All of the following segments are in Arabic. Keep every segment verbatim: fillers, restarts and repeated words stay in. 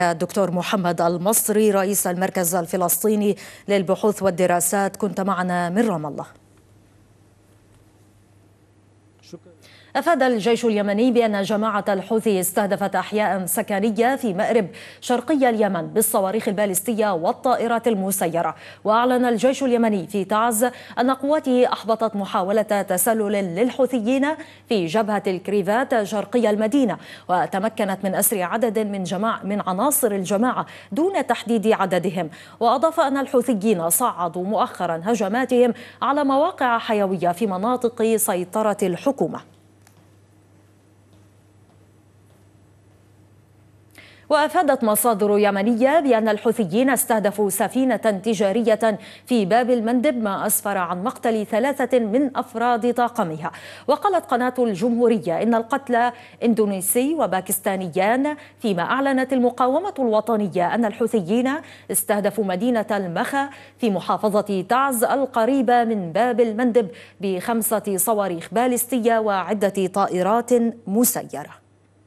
الدكتور محمد المصري رئيس المركز الفلسطيني للبحوث والدراسات، كنت معنا من رام الله. أفاد الجيش اليمني بأن جماعة الحوثي استهدفت أحياء سكنية في مأرب شرقي اليمن بالصواريخ البالستية والطائرات المسيرة. وأعلن الجيش اليمني في تعز أن قواته أحبطت محاولة تسلل للحوثيين في جبهة الكريفات شرقي المدينة، وتمكنت من أسر عدد من جماعة من عناصر الجماعة دون تحديد عددهم. وأضاف أن الحوثيين صعدوا مؤخرا هجماتهم على مواقع حيوية في مناطق سيطرة الحكومة. وأفادت مصادر يمنية بأن الحوثيين استهدفوا سفينة تجارية في باب المندب، ما أسفر عن مقتل ثلاثة من أفراد طاقمها. وقالت قناة الجمهورية إن القتلى إندونيسي وباكستانيان، فيما أعلنت المقاومة الوطنية أن الحوثيين استهدفوا مدينة المخا في محافظة تعز القريبة من باب المندب بخمسة صواريخ بالستية وعدة طائرات مسيرة.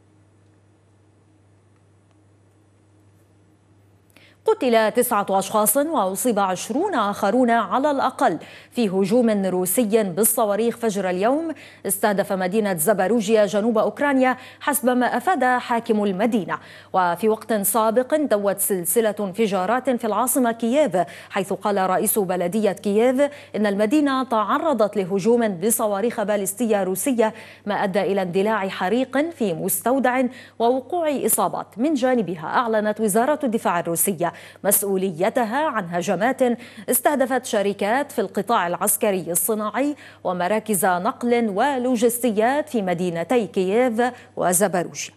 قتل تسعة أشخاص وأصيب عشرون آخرون على الأقل في هجوم روسي بالصواريخ فجر اليوم استهدف مدينة زاباروجيا جنوب أوكرانيا، حسب ما أفاد حاكم المدينة. وفي وقت سابق دوت سلسلة انفجارات في العاصمة كييف، حيث قال رئيس بلدية كييف إن المدينة تعرضت لهجوم بصواريخ بالستية روسية، ما أدى إلى اندلاع حريق في مستودع ووقوع إصابات. من جانبها أعلنت وزارة الدفاع الروسية مسؤوليتها عن هجمات استهدفت شركات في القطاع العسكري الصناعي ومراكز نقل ولوجستيات في مدينتي كييف وزاباروجيا.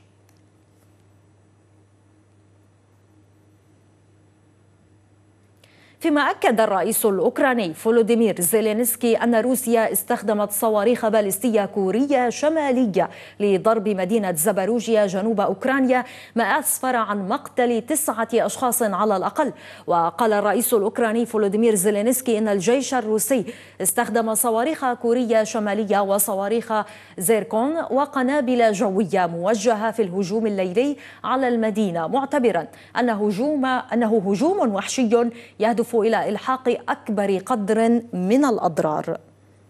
فيما أكد الرئيس الأوكراني فولوديمير زيلينسكي أن روسيا استخدمت صواريخ بالستية كورية شمالية لضرب مدينة زاباروجيا جنوب أوكرانيا، ما أسفر عن مقتل تسعة أشخاص على الأقل. وقال الرئيس الأوكراني فولوديمير زيلينسكي إن الجيش الروسي استخدم صواريخ كورية شمالية وصواريخ زيركون وقنابل جوية موجهة في الهجوم الليلي على المدينة، معتبرا أن هجوم أنه هجوم وحشي يهدف إلى إلحاق أكبر قدر من الأضرار.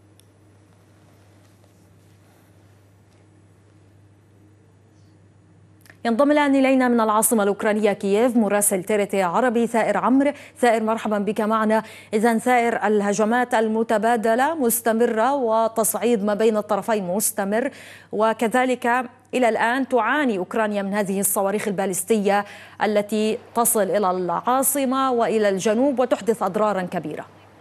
ينضم الآن إلينا من العاصمة الأوكرانية كييف مراسل تيرتي عربي ثائر عمرو. ثائر، مرحبا بك معنا. إذن ثائر، الهجمات المتبادلة مستمرة وتصعيد ما بين الطرفين مستمر، وكذلك إلى الآن تعاني أوكرانيا من هذه الصواريخ البالستية التي تصل إلى العاصمة وإلى الجنوب وتحدث أضرارا كبيرة.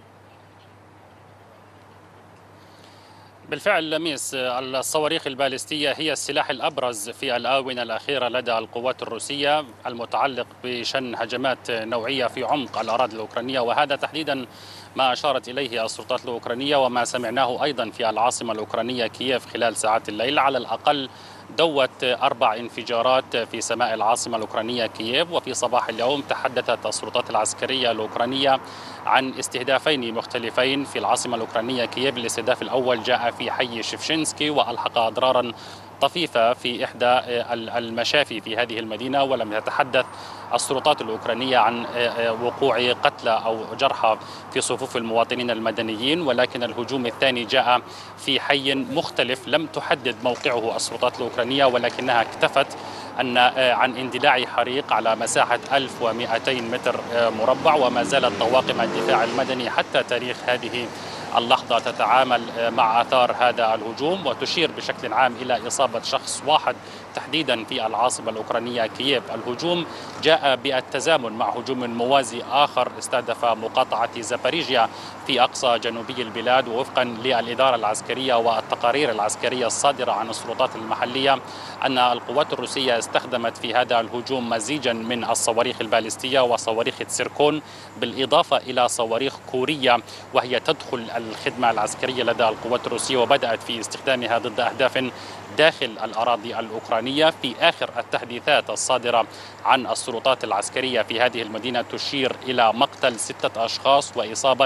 بالفعل لميس، الصواريخ البالستية هي السلاح الأبرز في الآونة الأخيرة لدى القوات الروسية المتعلق بشن هجمات نوعية في عمق الأراضي الأوكرانية، وهذا تحديدا ما أشارت إليه السلطات الأوكرانية وما سمعناه أيضا في العاصمة الأوكرانية كييف خلال ساعات الليل. على الأقل دوت أربع انفجارات في سماء العاصمة الأوكرانية كييف. وفي صباح اليوم تحدثت السلطات العسكرية الأوكرانية عن استهدافين مختلفين في العاصمة الأوكرانية كييف. الاستهداف الأول جاء في حي شيفشينسكي وألحق أضرارا طفيفة في إحدى المشافي في هذه المدينة، ولم تتحدث السلطات الأوكرانية عن وقوع قتلى أو جرحى في صفوف المواطنين المدنيين. ولكن الهجوم الثاني جاء في حي مختلف لم تحدد موقعه السلطات الأوكرانية، ولكنها اكتفت أن عن اندلاع حريق على مساحة ألف ومئتين متر مربع. وما زالت طواقم الدفاع المدني حتى تاريخ هذه اللحظة تتعامل مع آثار هذا الهجوم، وتشير بشكل عام إلى إصابة شخص واحد تحديدا في العاصمة الأوكرانية كييف. الهجوم جاء بالتزامن مع هجوم موازي آخر استهدف مقاطعة زاباريجيا في أقصى جنوبي البلاد. ووفقا للإدارة العسكرية والتقارير العسكرية الصادرة عن السلطات المحلية أن القوات الروسية استخدمت في هذا الهجوم مزيجا من الصواريخ البالستية وصواريخ تسيركون، بالإضافة إلى صواريخ كورية وهي تدخل الخدمة العسكرية لدى القوات الروسية، وبدأت في استخدامها ضد أهداف داخل الأراضي الأوكرانية. في آخر التحديثات الصادرة عن السلطات العسكرية في هذه المدينة تشير إلى مقتل ستة أشخاص وإصابة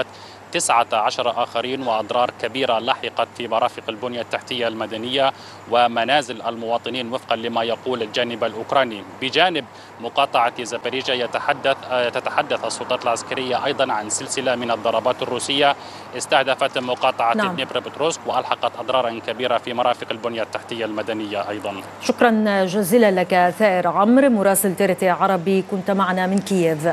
تسعة عشر آخرين، وأضرار كبيرة لحقت في مرافق البنية التحتية المدنية ومنازل المواطنين وفقا لما يقول الجانب الأوكراني. بجانب مقاطعة زابوريجيا يتحدث تتحدث السلطات العسكرية أيضا عن سلسلة من الضربات الروسية استهدفت مقاطعة نعم. دنيبروبتروفسك وألحقت أضرارا كبيرة في مرافق البنية التحتية المدنية أيضا. شكرا جزيلا لك ثائر عمرو مراسل تي ار تي عربي، كنت معنا من كييف.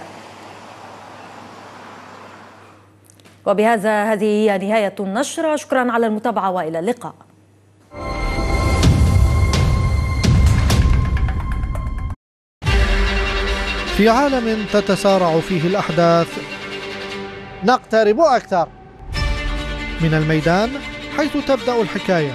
وبهذا هذه هي نهاية النشرة، شكرا على المتابعة وإلى اللقاء. في عالم تتسارع فيه الأحداث نقترب أكثر من الميدان حيث تبدأ الحكاية.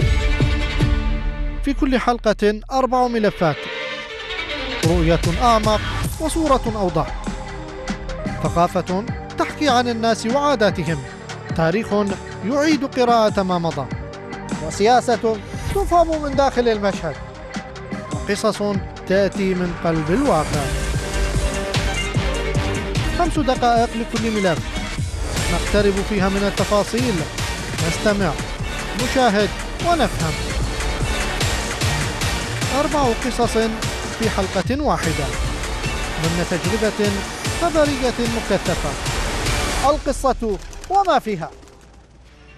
في كل حلقة أربع ملفات، رؤية أعمق وصورة أوضح، ثقافة تحكي عن الناس وعاداتهم، تاريخ يعيد قراءة ما مضى، وسياسة تفهم من داخل المشهد، وقصص تأتي من قلب الواقع. خمس دقائق لكل ملف نقترب فيها من التفاصيل، نستمع، نشاهد ونفهم. أربع قصص في حلقة واحدة ضمن تجربة خبرية مكثفة، القصة وما فيها.